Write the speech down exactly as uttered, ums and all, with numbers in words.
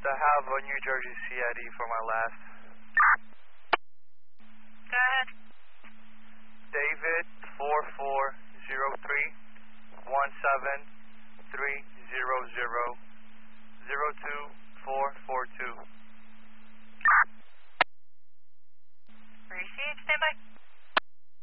I have a New Jersey C I D for my last. Go ahead. David four four zero three one seven three zero zero zero two four four two.